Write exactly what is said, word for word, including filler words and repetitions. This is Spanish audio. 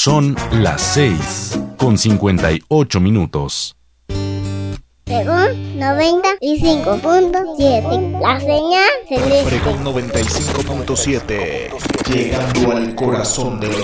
Son las seis con cincuenta y ocho minutos. Según noventa y cinco punto siete, la señal celeste. Según noventa y cinco punto siete, llegando al corazón de los